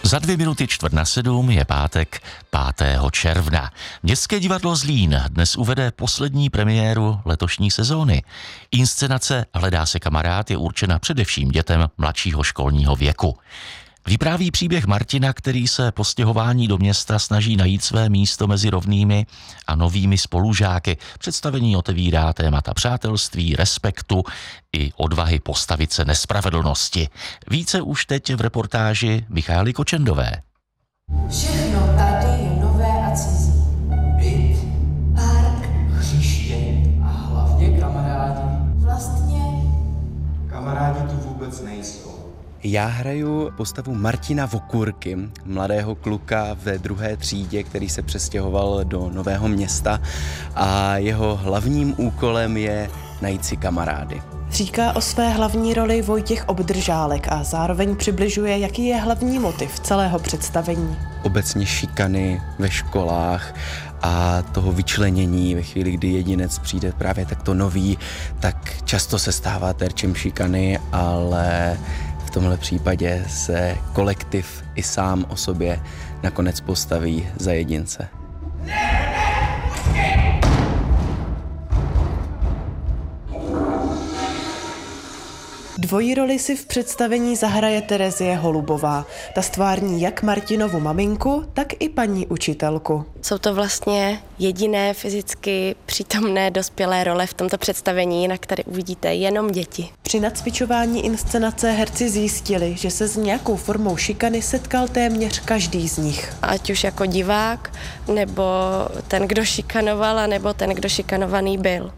Za 6:02 je pátek 5. června. Městské divadlo Zlín dnes uvede poslední premiéru letošní sezóny. Inscenace Hledá se kamarád je určena především dětem mladšího školního věku. Vypráví příběh Martina, který se po stěhování do města snaží najít své místo mezi rovnými a novými spolužáky. Představení otevírá témata přátelství, respektu i odvahy postavit se nespravedlnosti. Více už teď v reportáži Michály Kočendové. Všechno tady je nové a cizí. Byt, park, hřiště a hlavně kamarádi. Vlastně Kamarádi tu vůbec nejsou. Já hraju postavu Martina Vokurky, mladého kluka ve 2. třídě, který se přestěhoval do Nového Města a jeho hlavním úkolem je najít si kamarády. Říká o své hlavní roli Vojtěch Obdržálek a zároveň přibližuje, jaký je hlavní motiv celého představení. Obecně šikany ve školách a toho vyčlenění ve chvíli, kdy jedinec přijde právě takto nový, tak často se stává terčem šikany, ale v tomhle případě se kolektiv i sám o sobě nakonec postaví za jedince. Dvojí roli si v představení zahraje Terezie Holubová. Ta stvární jak Martinovu maminku, tak i paní učitelku. Jsou to vlastně jediné fyzicky přítomné dospělé role v tomto představení, na které uvidíte jenom děti. Při nacvičování inscenace herci zjistili, že se s nějakou formou šikany setkal téměř každý z nich. Ať už jako divák, nebo ten, kdo šikanoval, nebo ten, kdo šikanovaný byl.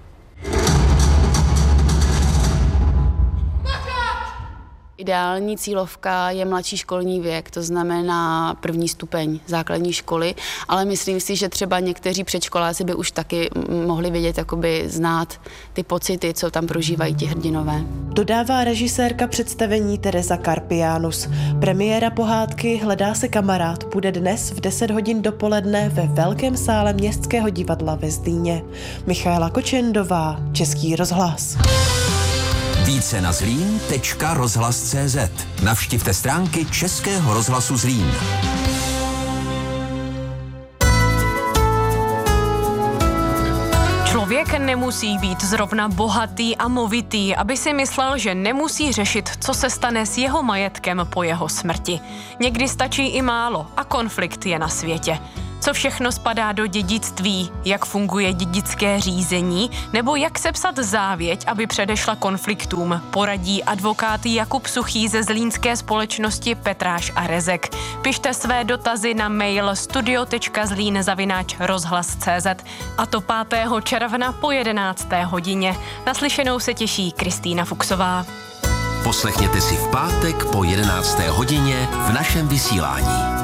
Ideální cílovka je mladší školní věk, to znamená 1. stupeň základní školy, ale myslím si, že třeba někteří předškoláci by už taky mohli vědět, jakoby znát ty pocity, co tam prožívají ti hrdinové. Dodává režisérka představení Tereza Karpianus. Premiéra pohádky Hledá se kamarád bude dnes v 10 hodin dopoledne ve Velkém sále Městského divadla ve Zlíně. Michála Kočendová, Český rozhlas. Více na zlín.rozhlas.cz. Navštivte stránky Českého rozhlasu Zlín. Člověk nemusí být zrovna bohatý a movitý, aby si myslel, že nemusí řešit, co se stane s jeho majetkem po jeho smrti. Někdy stačí i málo a konflikt je na světě. Co všechno spadá do dědictví, jak funguje dědické řízení, nebo jak sepsat závěť, aby předešla konfliktům, poradí advokát Jakub Suchý ze zlínské společnosti Petráš a Rezek. Pište své dotazy na mail studio.zlin@rozhlas.cz a to 5. června po 11. hodině. Naslyšenou se těší Kristýna Fuchsová. Poslechněte si v pátek po 11. hodině v našem vysílání.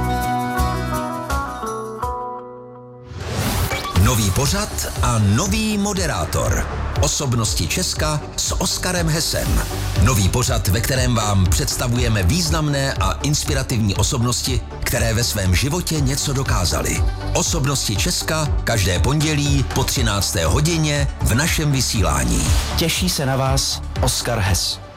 Nový pořad a nový moderátor. Osobnosti Česka s Oskarem Hesem. Nový pořad, ve kterém vám představujeme významné a inspirativní osobnosti, které ve svém životě něco dokázaly. Osobnosti Česka každé pondělí po 13. hodině v našem vysílání. Těší se na vás Oskar Hes.